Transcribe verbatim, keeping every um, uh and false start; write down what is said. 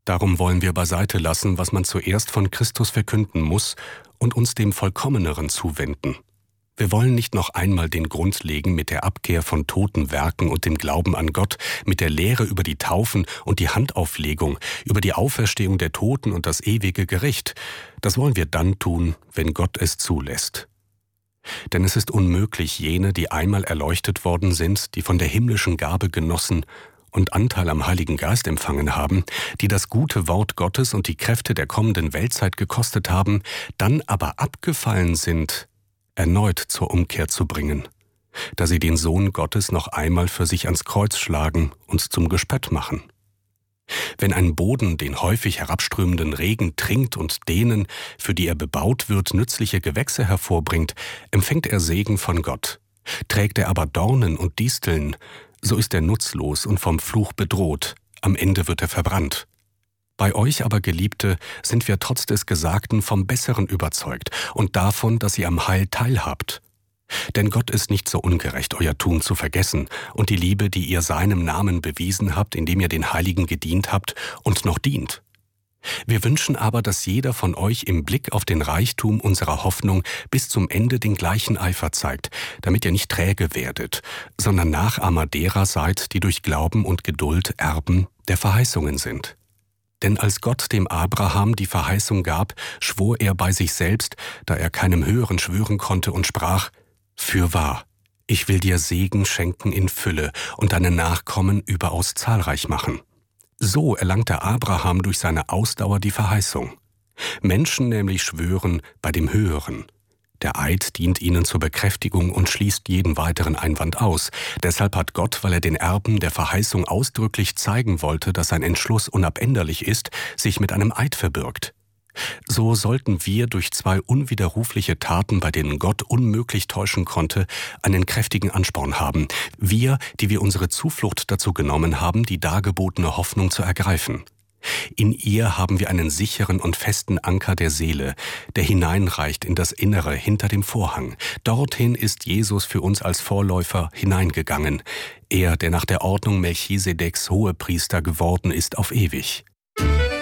Darum wollen wir beiseite lassen, was man zuerst von Christus verkünden muss, und uns dem Vollkommeneren zuwenden. Wir wollen nicht noch einmal den Grund legen mit der Abkehr von toten Werken und dem Glauben an Gott, mit der Lehre über die Taufen und die Handauflegung, über die Auferstehung der Toten und das ewige Gericht. Das wollen wir dann tun, wenn Gott es zulässt. Denn es ist unmöglich, jene, die einmal erleuchtet worden sind, die von der himmlischen Gabe genossen und Anteil am Heiligen Geist empfangen haben, die das gute Wort Gottes und die Kräfte der kommenden Weltzeit gekostet haben, dann aber abgefallen sind, erneut zur Umkehr zu bringen, da sie den Sohn Gottes noch einmal für sich ans Kreuz schlagen und zum Gespött machen. Wenn ein Boden den häufig herabströmenden Regen trinkt und denen, für die er bebaut wird, nützliche Gewächse hervorbringt, empfängt er Segen von Gott. Trägt er aber Dornen und Disteln, so ist er nutzlos und vom Fluch bedroht, am Ende wird er verbrannt. Bei euch aber, Geliebte, sind wir trotz des Gesagten vom Besseren überzeugt und davon, dass ihr am Heil teilhabt. Denn Gott ist nicht so ungerecht, euer Tun zu vergessen und die Liebe, die ihr seinem Namen bewiesen habt, indem ihr den Heiligen gedient habt und noch dient. Wir wünschen aber, dass jeder von euch im Blick auf den Reichtum unserer Hoffnung bis zum Ende den gleichen Eifer zeigt, damit ihr nicht träge werdet, sondern Nachahmer derer seid, die durch Glauben und Geduld Erben der Verheißungen sind. Denn als Gott dem Abraham die Verheißung gab, schwor er bei sich selbst, da er keinem Höheren schwören konnte, und sprach: Fürwahr, ich will dir Segen schenken in Fülle und deine Nachkommen überaus zahlreich machen. So erlangte Abraham durch seine Ausdauer die Verheißung. Menschen nämlich schwören bei dem Höheren. Der Eid dient ihnen zur Bekräftigung und schließt jeden weiteren Einwand aus. Deshalb hat Gott, weil er den Erben der Verheißung ausdrücklich zeigen wollte, dass sein Entschluss unabänderlich ist, sich mit einem Eid verbürgt. So sollten wir durch zwei unwiderrufliche Taten, bei denen Gott unmöglich täuschen konnte, einen kräftigen Ansporn haben. Wir, die wir unsere Zuflucht dazu genommen haben, die dargebotene Hoffnung zu ergreifen. In ihr haben wir einen sicheren und festen Anker der Seele, der hineinreicht in das Innere hinter dem Vorhang. Dorthin ist Jesus für uns als Vorläufer hineingegangen, er, der nach der Ordnung Melchisedeks Hohepriester geworden ist auf ewig.